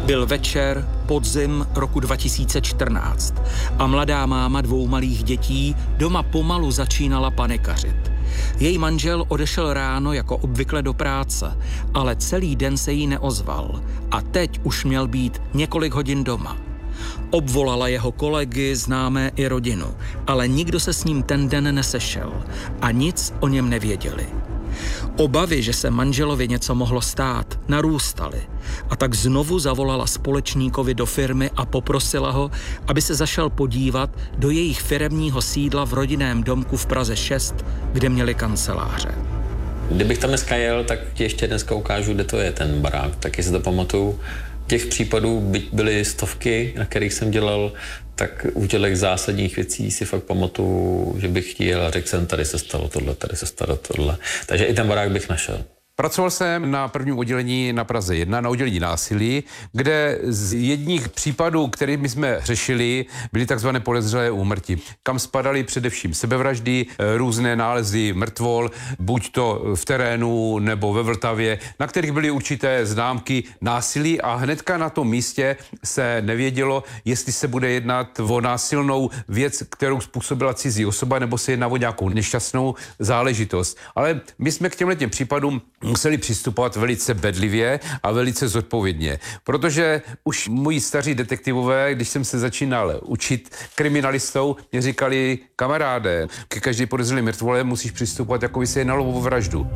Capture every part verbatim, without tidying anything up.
Byl večer, podzim roku dva tisíce čtrnáct a mladá máma dvou malých dětí doma pomalu začínala panikařit. Její manžel odešel ráno jako obvykle do práce, ale celý den se jí neozval a teď už měl být několik hodin doma. Obvolala jeho kolegy, známé i rodinu, ale nikdo se s ním ten den nesešel a nic o něm nevěděli. Obavy, že se manželovi něco mohlo stát, narůstaly a tak znovu zavolala společníkovi do firmy a poprosila ho, aby se zašel podívat do jejich firemního sídla v rodinném domku v Praze šest, kde měli kanceláře. Kdybych tam dneska jel, tak ti ještě dneska ukážu, kde to je ten barák, taky si to pamatuju. Těch případů byť byly stovky, na kterých jsem dělal, tak u těch zásadních věcí si fakt pamatuju, že bych chtěl a řekl jsem, tady se stalo tohle, tady se stalo tohle. Takže i ten barák bych našel. Pracoval jsem na prvním oddělení na Praze jedna, na oddělení násilí, kde z jedních případů, kterými jsme řešili, byly takzvané podezřelé úmrtí, kam spadaly především sebevraždy, různé nálezy mrtvol, buď to v terénu nebo ve Vltavě, na kterých byly určité známky násilí a hnedka na tom místě se nevědělo, jestli se bude jednat o násilnou věc, kterou způsobila cizí osoba, nebo se jedná o nějakou nešťastnou záležitost. Ale my jsme k těmhle případům museli přistupovat velice bedlivě a velice zodpovědně, protože už moji staří detektivové, když jsem se začínal učit kriminalistou, mě říkali, kamaráde, ke každé podezřelé mrtvole musíš přistupovat, jako by se jednalo o vraždu.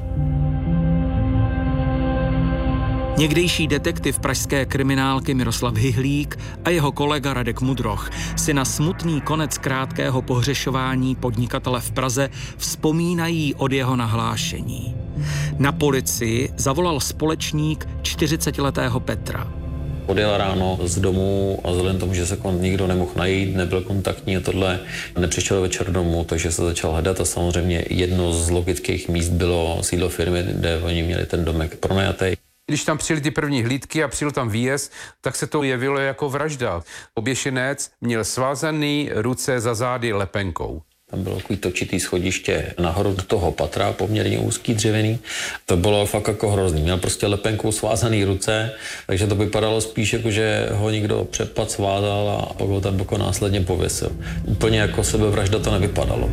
Někdejší detektiv pražské kriminálky Miroslav Hyhlík a jeho kolega Radek Mudroch si na smutný konec krátkého pohřešování podnikatele v Praze vzpomínají od jeho nahlášení. Na policii zavolal společník čtyřicetiletého Petra. Odjel ráno z domu a vzhledem tomu, že se nikdo nemohl najít, nebyl kontaktní a tohle, nepřišel večer domů, takže se začal hledat a samozřejmě jedno z logických míst bylo sídlo firmy, kde oni měli ten domek pronajatý. Když tam přijeli ty první hlídky a přijel tam výjezd, tak se to jevilo jako vražda. Oběšenec měl svázaný ruce za zády lepenkou. Tam bylo takový točitý schodiště nahoru do toho patra, poměrně úzký dřevěný. To bylo fakt jako hrozný. Měl prostě lepenkou svázaný ruce, takže to vypadalo spíš jako, že ho někdo předpad svázal a pak ho tam jako následně pověsil. Úplně jako sebevražda to nevypadalo.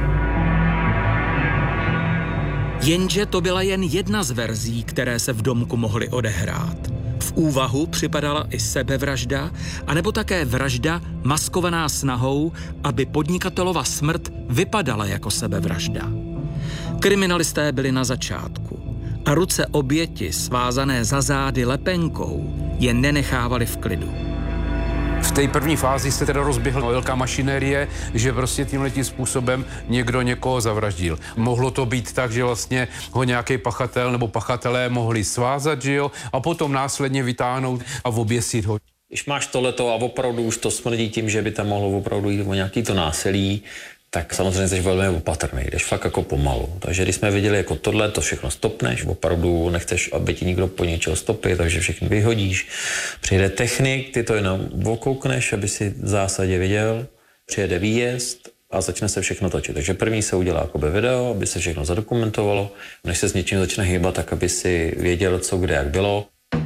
Jenže to byla jen jedna z verzí, které se v domku mohly odehrát. V úvahu připadala i sebevražda, anebo také vražda maskovaná snahou, aby podnikatelova smrt vypadala jako sebevražda. Kriminalisté byli na začátku a ruce oběti svázané za zády lepenkou je nenechávali v klidu. V té první fázi se teda rozběhla velká mašinérie, že prostě tímhletím způsobem někdo někoho zavraždil. Mohlo to být tak, že vlastně ho nějaký pachatel nebo pachatelé mohli svázat, že jo, a potom následně vytáhnout a oběsit ho. Když máš tohleto a opravdu už to smrdí tím, že by tam mohlo opravdu jít o nějaký to násilí, tak samozřejmě jsi velmi opatrný, jdeš fakt jako pomalu. Takže když jsme viděli jako tohle, to všechno stopneš, opravdu nechceš, aby ti někdo po něčeho stopil, takže všechno vyhodíš. Přijede technik, ty to jenom okoukneš, aby si v zásadě viděl, přijede výjezd a začne se všechno točit. Takže první se udělá jakoby video, aby se všechno zadokumentovalo, než se s něčím začne hýbat, tak aby si věděl, co kde jak bylo.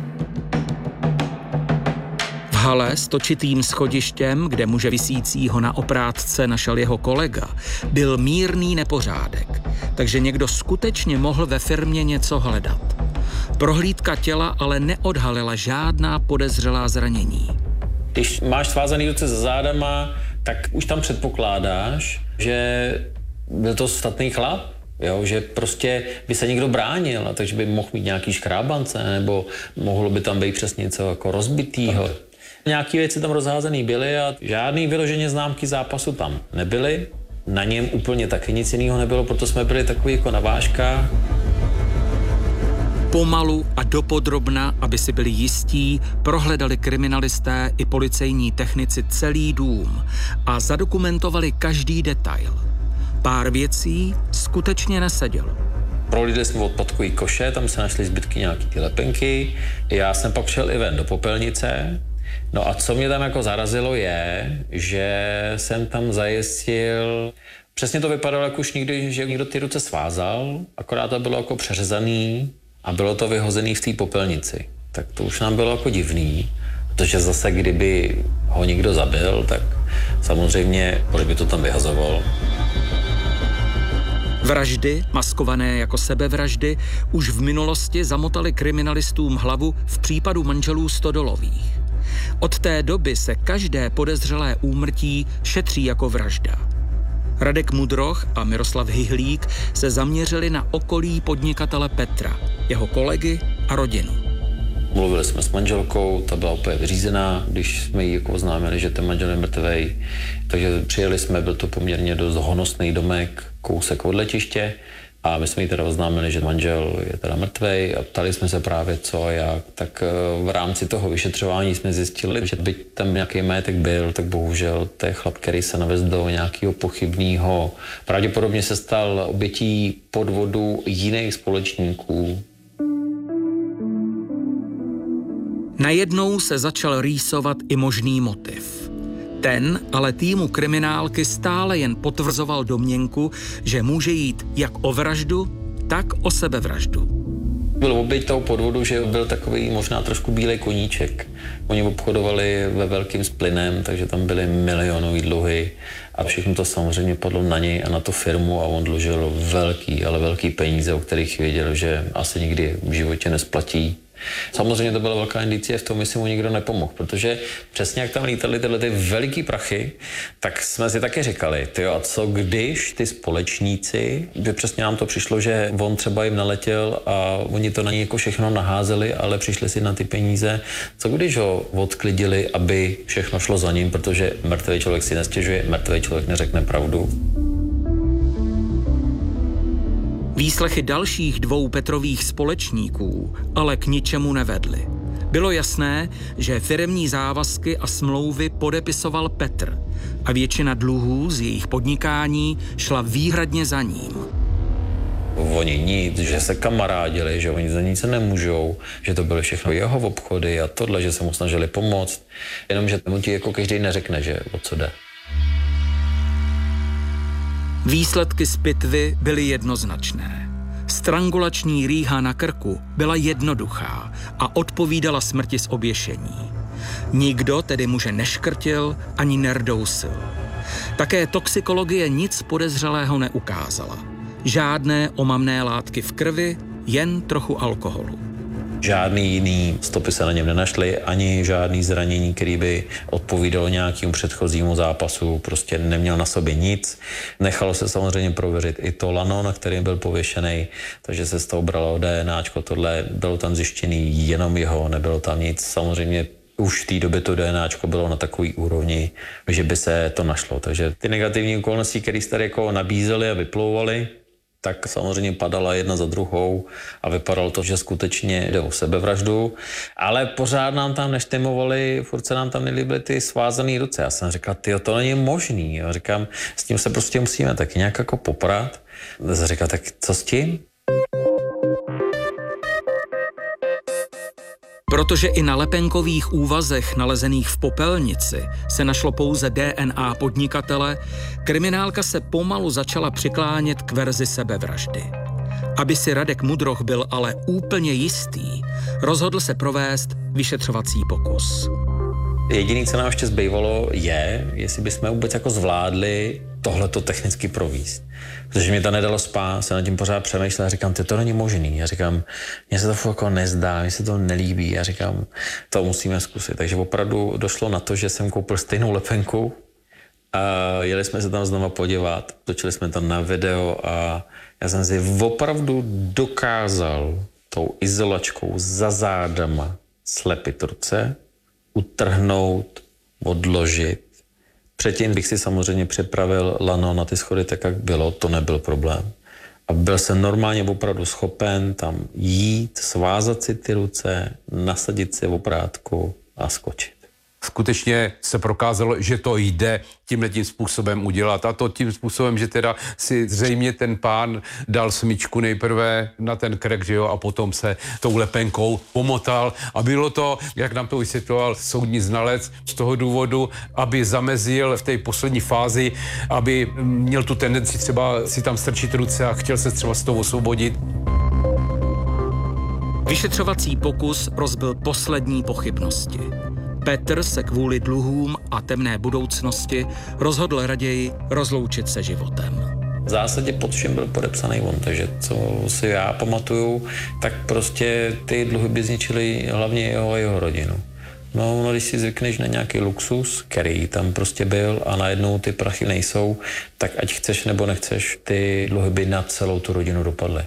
V hale s točitým schodištěm, kde muže visícího na oprátce našel jeho kolega, byl mírný nepořádek, takže někdo skutečně mohl ve firmě něco hledat. Prohlídka těla ale neodhalila žádná podezřelá zranění. Když máš svázaný ruce za zádama, tak už tam předpokládáš, že byl to statný chlap, jo? Že prostě by se někdo bránil, a takže by mohl mít nějaký škrábance, nebo mohlo by tam být přesně něco jako rozbitýho. Nějaké věci tam rozházený byly a žádný vyloženě známky zápasu tam nebyly. Na něm úplně taky nic jiného nebylo, proto jsme byli takový jako na vážkách. Pomalu a dopodrobna, aby si byli jistí, prohledali kriminalisté i policejní technici celý dům a zadokumentovali každý detail. Pár věcí skutečně nesedělo. Prohlídli jsme odpadkový koše, tam se našly zbytky nějaký ty lepenky. Já jsem pak šel i ven do popelnice. No a co mě tam jako zarazilo je, že jsem tam zajistil, přesně to vypadalo jako už někdy, že někdo ty ruce svázal, akorát to bylo jako přeřezaný a bylo to vyhozený v té popelnici. Tak to už nám bylo jako divný. Protože zase, kdyby ho někdo zabil, tak samozřejmě, proč by to tam vyhazoval. Vraždy, maskované jako sebevraždy, už v minulosti zamotaly kriminalistům hlavu v případu manželů Stodolových. Od té doby se každé podezřelé úmrtí šetří jako vražda. Radek Mudroch a Miroslav Hyhlík se zaměřili na okolí podnikatele Petra, jeho kolegy a rodinu. Mluvili jsme s manželkou, ta byla úplně vyřízená, když jsme jí jako oznámili, že ten manžel je mrtvej. Takže přijeli jsme, byl to poměrně dost honosný domek, kousek od letiště. A my jsme jí teda oznámili, že manžel je teda mrtvej a ptali jsme se právě co a jak. Tak v rámci toho vyšetřování jsme zjistili, že byť tam nějaký majetek byl, tak bohužel to je chlap, který se navezl do nějakého pochybného. Pravděpodobně se stal obětí podvodu jiných společníků. Najednou se začal rýsovat i možný motiv. Ten ale týmu kriminálky stále jen potvrzoval domněnku, že může jít jak o vraždu, tak o sebevraždu. Byl oběť toho podvodu, že byl takový možná trošku bílej koníček. Oni obchodovali ve velkým s plynem, takže tam byly milionové dluhy a všechno to samozřejmě padlo na něj a na tu firmu a on dlužil velký, ale velký peníze, o kterých věděl, že asi nikdy v životě nesplatí. Samozřejmě to byla velká indicie v tom, jestli mu nikdo nepomohl, protože přesně jak tam lítaly tyhle ty veliký prachy, tak jsme si taky říkali, tyjo, a co když ty společníci, že přesně nám to přišlo, že on třeba jim naletěl a oni to na něj jako všechno naházeli, ale přišli si na ty peníze, co když ho odklidili, aby všechno šlo za ním, protože mrtvý člověk si nestěžuje, mrtvý člověk neřekne pravdu. Výslechy dalších dvou Petrových společníků ale k ničemu nevedly. Bylo jasné, že firemní závazky a smlouvy podepisoval Petr a většina dluhů z jejich podnikání šla výhradně za ním. Oni nic, že se kamarádili, že oni za nic nemůžou, že to byly všechno jeho obchody a tohle, že se mu snažili pomoct, jenomže mu ti jako každý neřekne, že o co jde. Výsledky z pitvy byly jednoznačné. Strangulační rýha na krku byla jednoduchá a odpovídala smrti z oběšení. Nikdo tedy muže neškrtil ani nerdousil. Také toxikologie nic podezřelého neukázala. Žádné omamné látky v krvi, jen trochu alkoholu. Žádný jiný stopy se na něm nenašly, ani žádný zranění, který by odpovídalo nějakému předchozímu zápasu, prostě neměl na sobě nic. Nechalo se samozřejmě prověřit i to lano, na kterém byl pověšený, takže se z toho bralo DNAčko, tohle bylo tam zjištěný jenom jeho, nebylo tam nic. Samozřejmě už v té době to DNAčko bylo na takový úrovni, že by se to našlo. Takže ty negativní okolnosti, které se tady jako nabízely a vyplouvaly, tak samozřejmě padala jedna za druhou a vypadalo to, že skutečně jde o sebevraždu, ale pořád nám tam neštimovali, furt se nám tam nelíbily ty svázané ruce. Já jsem říkal, tyjo, to není možný. Já říkám, s tím se prostě musíme taky nějak jako poprat. Já říkal, tak co s tím? Protože i na lepenkových úvazech nalezených v popelnici se našlo pouze D N A podnikatele, kriminálka se pomalu začala přiklánět k verzi sebevraždy. Aby si Radek Mudroch byl ale úplně jistý, rozhodl se provést vyšetřovací pokus. Jediné, co nám ještě zbývalo, je, jestli bychom vůbec jako zvládli tohleto technicky províst. Protože mě to nedalo spát, se nad tím pořád přemýšlel a říkám, to není možný. Já říkám, mně se to fakt jako nezdá, mně se to nelíbí. Já říkám, to musíme zkusit. Takže opravdu došlo na to, že jsem koupil stejnou lepenku a jeli jsme se tam znova podívat. Točili jsme to na video a já jsem si opravdu dokázal tou izolačkou za zádama slepit ruce, utrhnout, odložit. Předtím bych si samozřejmě připravil lano na ty schody tak, jak bylo, to nebyl problém. A byl jsem normálně opravdu schopen tam jít, svázat si ty ruce, nasadit si oprátku a skočit. Skutečně se prokázalo, že to jde tímhletím způsobem udělat. A to tím způsobem, že teda si zřejmě ten pán dal smyčku nejprve na ten krk, že jo, a potom se tou lepenkou pomotal. A bylo to, jak nám to vysvětloval soudní znalec, z toho důvodu, aby zamezil v té poslední fázi, aby měl tu tendenci třeba si tam strčit ruce a chtěl se třeba z toho osvobodit. Vyšetřovací pokus rozbil poslední pochybnosti. Petr se kvůli dluhům a temné budoucnosti rozhodl raději rozloučit se životem. V zásadě pod všem byl podepsaný on, takže co si já pamatuju, tak prostě ty dluhy by zničily hlavně jeho a jeho rodinu. No, no, když si zvykneš na nějaký luxus, který tam prostě byl a najednou ty prachy nejsou, tak ať chceš nebo nechceš, ty dluhy by na celou tu rodinu dopadly.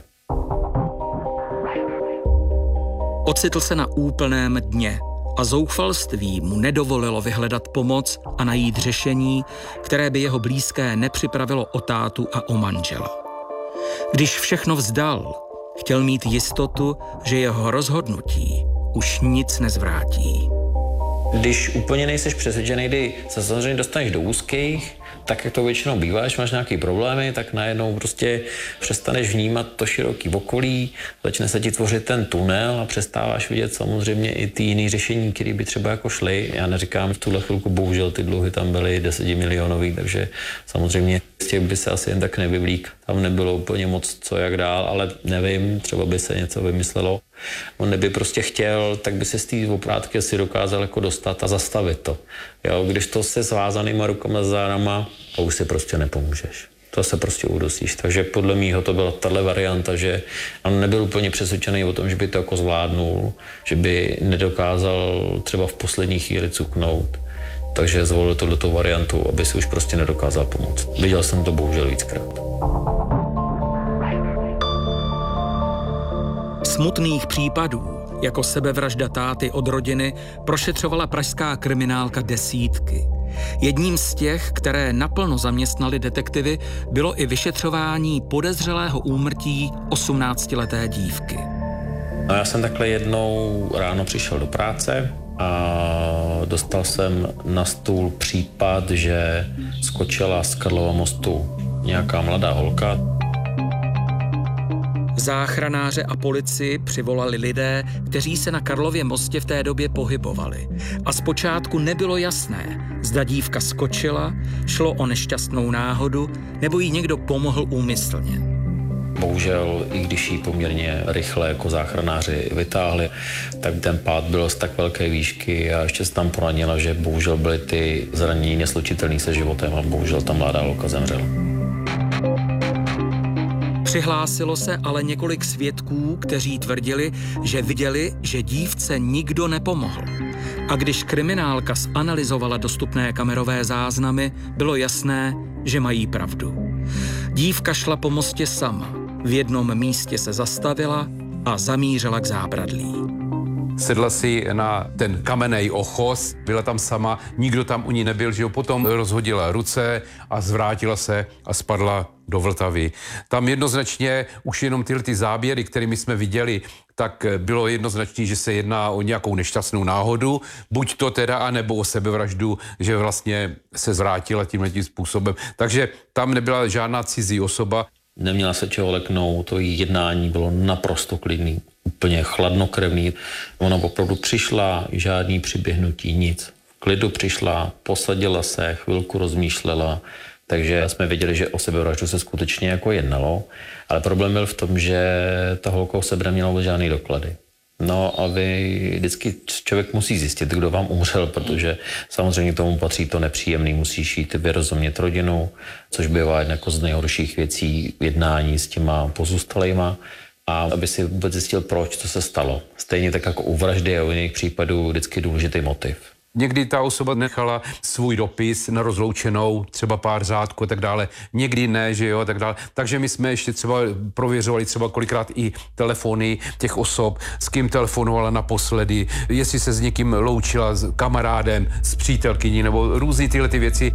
Ocitl se na úplném dně a zoufalství mu nedovolilo vyhledat pomoc a najít řešení, které by jeho blízké nepřipravilo o tátu a o manžela. Když všechno vzdal, chtěl mít jistotu, že jeho rozhodnutí už nic nezvrátí. Když úplně nejseš přesvědčený, kdy se samozřejmě dostaneš do úzkých, tak jak to většinou bývá, když máš nějaké problémy, tak najednou prostě přestaneš vnímat to široký okolí, začne se ti tvořit ten tunel a přestáváš vidět samozřejmě i ty jiné řešení, které by třeba jako šly. Já neříkám, v tuhle chvilku bohužel ty dluhy tam byly desetimilionový, takže samozřejmě z těch by se asi jen tak nevyvlík. Tam nebylo úplně moc co jak dál, ale nevím, třeba by se něco vymyslelo. On neby prostě chtěl, tak by se z té oprátky asi dokázal jako dostat a zastavit to. Jo, když to se svázanýma rukama za zárama, a už si prostě nepomůžeš. To se prostě udusíš. Takže podle mýho to byla tahle varianta, že on nebyl úplně přesvědčený o tom, že by to jako zvládnul, že by nedokázal třeba v poslední chvíli cuknout. Takže zvolil tohleto variantu, aby si už prostě nedokázal pomoct. Viděl jsem to bohužel víckrát. Smutných případů, jako sebevražda táty od rodiny, prošetřovala pražská kriminálka desítky. Jedním z těch, které naplno zaměstnali detektivy, bylo i vyšetřování podezřelého úmrtí osmnáctileté dívky. No, já jsem takhle jednou ráno přišel do práce a dostal jsem na stůl případ, že skočila z Karlova mostu nějaká mladá holka. Záchranáře a policii přivolali lidé, kteří se na Karlově mostě v té době pohybovali. A zpočátku nebylo jasné, zda dívka skočila, šlo o nešťastnou náhodu, nebo jí někdo pomohl úmyslně. Bohužel, i když ji poměrně rychle jako záchranáři vytáhli, tak ten pád byl z tak velké výšky a ještě se tam poranila, že bohužel byly ty zranění neslučitelné se životem a bohužel ta mladá holka zemřela. Přihlásilo se ale několik svědků, kteří tvrdili, že viděli, že dívce nikdo nepomohl. A když kriminálka zanalyzovala dostupné kamerové záznamy, bylo jasné, že mají pravdu. Dívka šla po mostě sama. V jednom místě se zastavila a zamířila k zábradlí. Sedla si na ten kamenej ochos, byla tam sama, nikdo tam u ní nebyl, že jo, potom rozhodila ruce a zvrátila se a spadla do Vltavy. Tam jednoznačně už jenom tyhle ty záběry, kterými jsme viděli, tak bylo jednoznačné, že se jedná o nějakou nešťastnou náhodu, buď to teda, anebo o sebevraždu, že vlastně se zvrátila tímhletím způsobem. Takže tam nebyla žádná cizí osoba. Neměla se čeho leknout, to jednání bylo naprosto klidný, úplně chladnokrevný. Ona opravdu přišla, žádný přiběhnutí, nic. V klidu přišla, posadila se, chvilku rozmýšlela, takže jsme věděli, že o sebevraždu se skutečně jako jednalo, ale problém byl v tom, že ta holka o sebe neměla žádný doklady. No a vy vždycky člověk musí zjistit, kdo vám umřel, protože samozřejmě tomu patří to nepříjemný, musíš jít vyrozumět rodinu, což bývá jako z nejhorších věcí jednání s těma pozůstalejma, a aby si vůbec zjistil, proč, co se stalo. Stejně tak jako u vraždy a u jiných případů vždycky důležitý motiv. Někdy ta osoba nechala svůj dopis na rozloučenou, třeba pár řádků a tak dále, někdy ne, že jo, a tak dále. Takže my jsme ještě třeba prověřovali třeba kolikrát i telefony těch osob, s kým telefonovala naposledy, jestli se s někým loučila, s kamarádem, s přítelkyní nebo různý tyhle ty věci.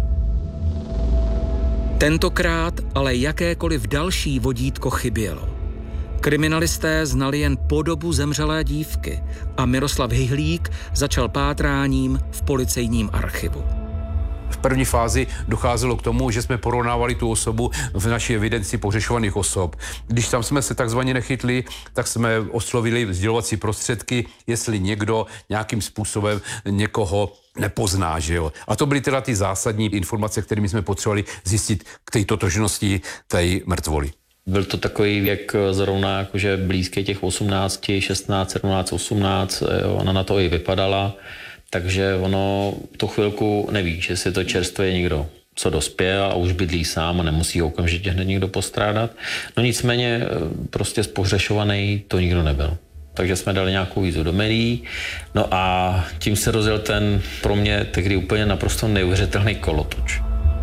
Tentokrát ale jakékoliv další vodítko chybělo. Kriminalisté znali jen podobu zemřelé dívky a Miroslav Hyhlík začal pátráním v policejním archivu. V první fázi docházelo k tomu, že jsme porovnávali tu osobu v naší evidenci pohřešovaných osob. Když tam jsme se takzvaně nechytli, tak jsme oslovili sdělovací prostředky, jestli někdo nějakým způsobem někoho nepozná, že jo. A to byly teda ty zásadní informace, kterými jsme potřebovali zjistit k té totožnosti té mrtvoly. Byl to takový věk zrovna jakože blízký těch osmnáct, šestnáct, sedmnáct, osmnáct, jo, ona na to i vypadala, takže ono tu chvilku nevíš, jestli to čerstvě je někdo, co dospěl a už bydlí sám a nemusí ho okamžitě hned někdo postrádat. No nicméně prostě spohřešovaný to nikdo nebyl. Takže jsme dali nějakou výzvu do médií. No a tím se rozjel ten pro mě tehdy úplně naprosto neuvěřitelný kolotoč.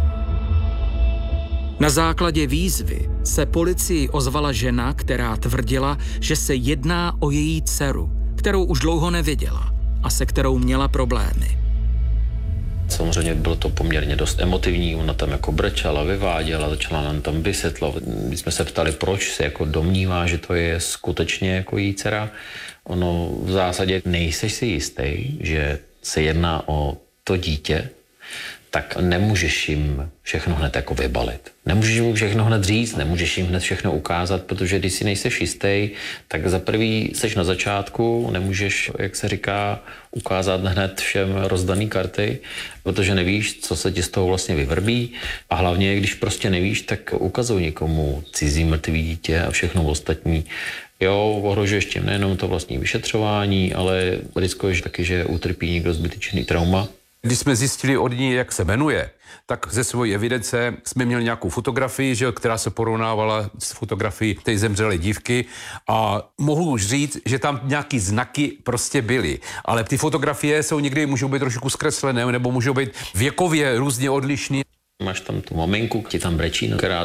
Na základě výzvy se policii ozvala žena, která tvrdila, že se jedná o její dceru, kterou už dlouho neviděla a se kterou měla problémy. Samozřejmě bylo to poměrně dost emotivní, ona tam jako brečela, vyváděla, začala nám tam vysvětlovat. My jsme se ptali, proč se jako domnívá, že to je skutečně jako její dcera. Ono v zásadě nejseš si jistý, že se jedná o to dítě, tak nemůžeš jim všechno hned jako vybalit. Nemůžeš jim všechno hned říct, nemůžeš jim hned všechno ukázat, protože když si nejseš jistý, tak za prvý seš na začátku, nemůžeš, jak se říká, ukázat hned všem rozdaný karty, protože nevíš, co se ti z toho vlastně vyvrbí. A hlavně, když prostě nevíš, tak ukazuj někomu cizí mrtvý dítě a všechno ostatní. Jo, ohrožuješ tím nejenom to vlastní vyšetřování, ale riskuješ taky, že utrpí někdo zbytečný trauma. Když jsme zjistili od ní, jak se jmenuje, tak ze své evidence jsme měli nějakou fotografii, že, která se porovnávala s fotografií té zemřelé dívky a mohu už říct, že tam nějaký znaky prostě byly. Ale ty fotografie jsou někdy, můžou být trošku zkreslené nebo můžou být věkově různě odlišné. Máš tam tu maminku, ti tam brečí, která